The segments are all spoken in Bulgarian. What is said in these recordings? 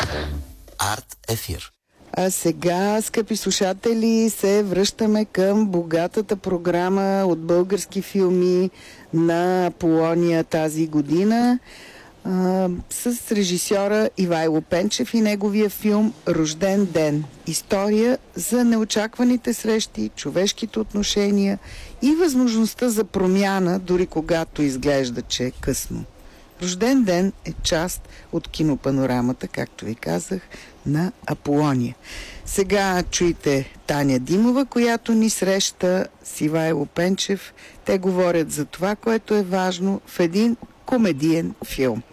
Арт ефир. А сега, скъпи слушатели, се връщаме към богатата програма от български филми на Аполония тази година с режисьора Ивайло Пенчев и неговия филм "Рожден ден". История за неочакваните срещи, човешките отношения и възможността за промяна, дори когато изглежда, че е късно. "Рожден ден" е част от кинопанорамата, както ви казах, на Аполония. Сега чуйте Таня Димова, която ни среща с Ивайло Пенчев. Те говорят за това, което е важно в един комедиен филм.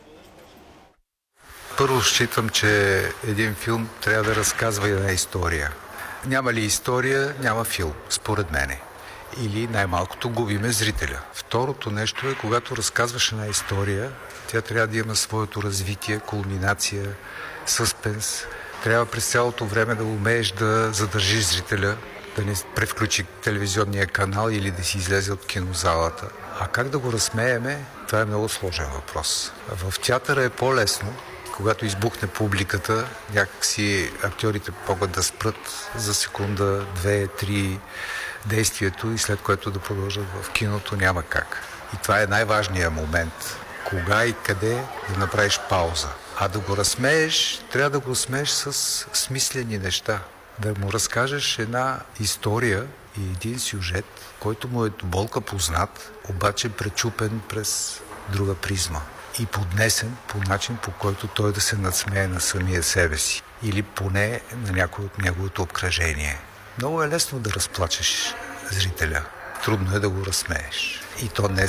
Първо считам, че един филм трябва да разказва една история. Няма ли история, няма филм, според мене. Или най-малкото губиме зрителя. Второто нещо е, когато разказваш една история, тя трябва да има своето развитие, кулминация, съспенс. Трябва през цялото време да умееш да задържиш зрителя, да не превключи телевизионния канал или да си излезе от кинозалата. А как да го разсмееме, това е много сложен въпрос. В театъра е по-лесно, когато избухне публиката, някакси актьорите могат да спрат за секунда, 2-3 действието и след което да продължат. В киното няма как. И това е най-важният момент. Кога и къде да направиш пауза. А да го разсмееш, трябва да го разсмееш с смислени неща. Да му разкажеш една история и един сюжет, който му е до болка познат, обаче пречупен през друга призма и поднесен по начин, по който той да се надсмее на самия себе си или поне на някой от неговото обкръжение. Много е лесно да разплачеш зрителя. Трудно е да го разсмееш. И то не